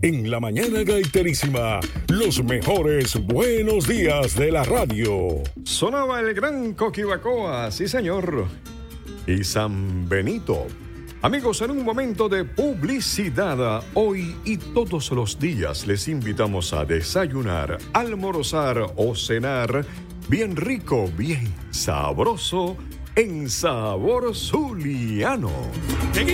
En la mañana gaiterísima, los mejores buenos días de la radio. Sonaba el gran Coquibacoa, sí señor. Y San Benito. Amigos, en un momento de publicidad, hoy y todos los días les invitamos a desayunar, almorzar o cenar bien rico, bien sabroso, en Sabor Zuliano.